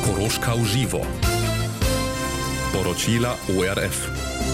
Koroška v živo. Poročila ORF.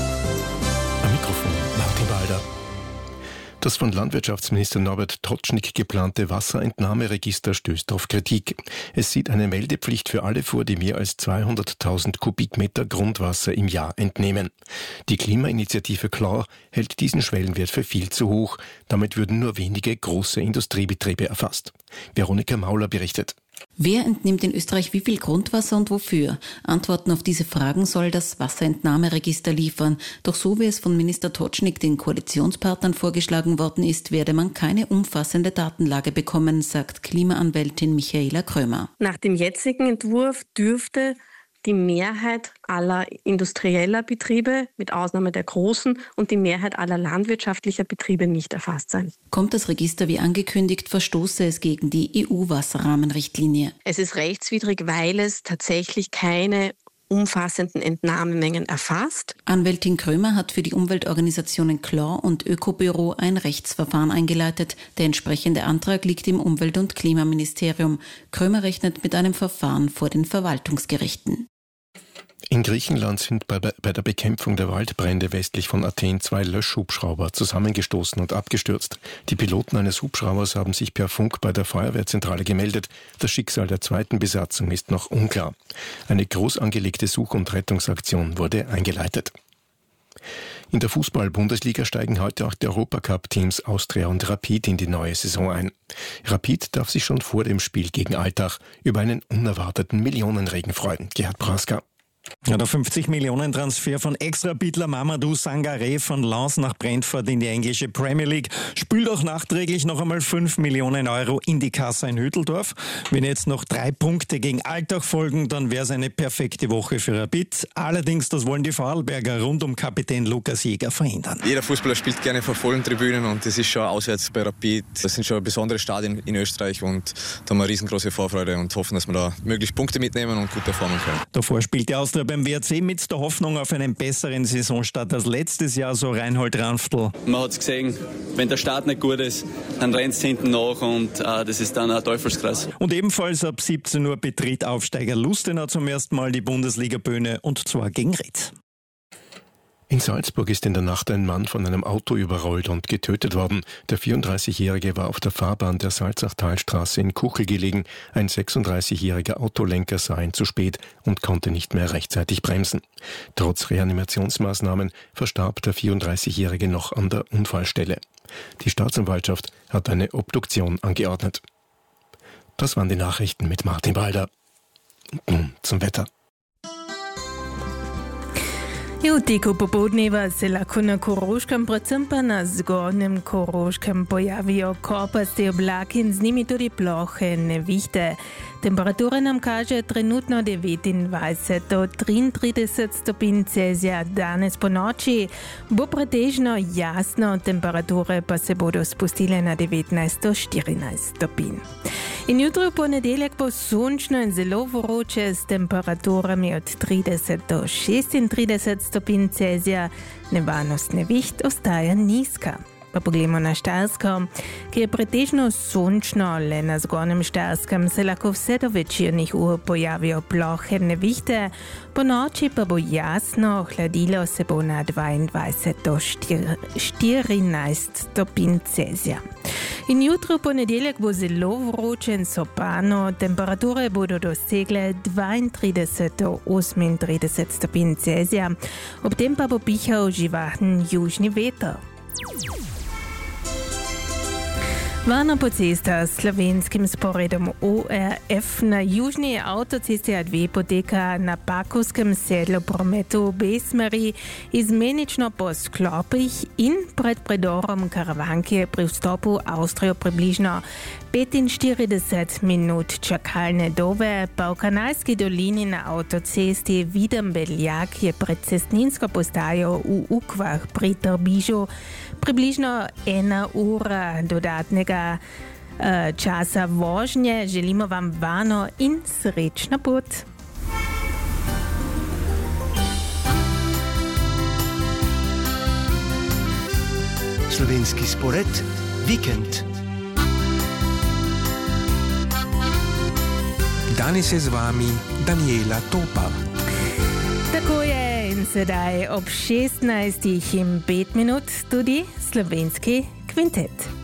Am Mikrofon Martin Balder. Das von Landwirtschaftsminister Norbert Totschnig geplante Wasserentnahmeregister stößt auf Kritik. Es sieht eine Meldepflicht für alle vor, die mehr als 200.000 Kubikmeter Grundwasser im Jahr entnehmen. Die Klimainitiative Klar hält diesen Schwellenwert für viel zu hoch. Damit würden nur wenige große Industriebetriebe erfasst. Veronika Mauler berichtet. Wer entnimmt in Österreich wie viel Grundwasser und wofür? Antworten auf diese Fragen soll das Wasserentnahmeregister liefern. Doch so wie es von Minister Totschnig den Koalitionspartnern vorgeschlagen worden ist, werde man keine umfassende Datenlage bekommen, sagt Klimaanwältin Michaela Krömer. Nach dem jetzigen Entwurf dürfte die Mehrheit aller industrieller Betriebe, mit Ausnahme der großen, und die Mehrheit aller landwirtschaftlicher Betriebe nicht erfasst sein. Kommt das Register wie angekündigt, verstoße es gegen die EU-Wasserrahmenrichtlinie. Es ist rechtswidrig, weil es tatsächlich keine umfassenden Entnahmemengen erfasst. Anwältin Krömer hat für die Umweltorganisationen Klar und Ökobüro ein Rechtsverfahren eingeleitet. Der entsprechende Antrag liegt im Umwelt- und Klimaministerium. Krömer rechnet mit einem Verfahren vor den Verwaltungsgerichten. In Griechenland sind bei der Bekämpfung der Waldbrände westlich von Athen 2 Löschhubschrauber zusammengestoßen und abgestürzt. Die Piloten eines Hubschraubers haben sich per Funk bei der Feuerwehrzentrale gemeldet. Das Schicksal der zweiten Besatzung ist noch unklar. Eine groß angelegte Such- und Rettungsaktion wurde eingeleitet. In der Fußball-Bundesliga steigen heute auch die Europacup-Teams Austria und Rapid in die neue Saison ein. Rapid darf sich schon vor dem Spiel gegen Altach über einen unerwarteten Millionenregen freuen. Gerhard Praska. Ja, der 50-Millionen-Transfer von Ex-Rapidler Mamadou Sangaré von Lens nach Brentford in die englische Premier League spült auch nachträglich noch einmal 5 Millionen Euro in die Kasse in Hütteldorf. Wenn jetzt noch 3 Punkte gegen Altach folgen, dann wäre es eine perfekte Woche für Rapid. Allerdings, das wollen die Vorarlberger rund um Kapitän Lukas Jäger verhindern. Jeder Fußballer spielt gerne vor vollen Tribünen und das ist schon auswärts bei Rapid. Das sind schon besondere Stadien in Österreich und da haben wir riesengroße Vorfreude und hoffen, dass wir da möglichst Punkte mitnehmen und gut performen können. Davor spielt die Austria beim WRC mit der Hoffnung auf einen besseren Saisonstart als letztes Jahr, so Reinhold Ranftl. Man hat es gesehen, wenn der Start nicht gut ist, dann rennt es hinten nach und das ist dann ein Teufelskreis. Und ebenfalls ab 17 Uhr betritt Aufsteiger Lustenau zum ersten Mal die Bundesliga-Bühne und zwar gegen Ried. In Salzburg ist in der Nacht ein Mann von einem Auto überrollt und getötet worden. Der 34-Jährige war auf der Fahrbahn der Salzachtalstraße in Kuchel gelegen. Ein 36-jähriger Autolenker sah ihn zu spät und konnte nicht mehr rechtzeitig bremsen. Trotz Reanimationsmaßnahmen verstarb der 34-jährige noch an der Unfallstelle. Die Staatsanwaltschaft hat eine Obduktion angeordnet. Das waren die Nachrichten mit Martin Balder. Und nun zum Wetter. Jutiko popodneva se lahko na Koroškem, predvsem pa na zgornjem Koroškem pojavijo kopaste oblaki in z njimi tudi plohe nevihte. Temperatura nam kaže trenutno 29 do 33 stopinj Celzija. Danes po noči bo pretežno jasno, temperature pa se bodo spustile na 19 do 14 stopinj. In jutro v ponedeljek bo sončno in zelo vroče s temperaturami od 30 do 36 stopinj Celzija. Nevarnost neviht ostaja nizka. Pa poglejmo na Štajersko, ki je pretežno sončno, le na zgornjem Štajerskem se lahko vse do večernih ur pojavijo plohe nevihte, po noči pa bo jasno, hladilo se bo na 22 do 14 stopinj Celzija. In jutro v ponedeljek bo zelo vroče in sopano, temperature bodo dosegle 32 do 38 stopinj Celzija, ob tem pa bo pihal živahen južni veter. Varno po cestah s slovenskim sporedom ORF na južni avtocesti A2 poteka na Pakovskem sedlu prometu v obe smeri izmenično po sklopih in pred predorom Karavanke pri vstopu v Avstrijo približno 45 minut čakalne dobe, pa v Kanalski dolini na avtocesti Videm-Beljak je pred cestninsko postajo v Ukvah pri Trbižu približno 1 ura dodatnega časa vožnje. Želimo vam varno in srečno pot. Slovenski spored Vikend. Danes je z vami Daniela Topar. Tako je in sedaj ob 16:05 tudi slovenski kvintet.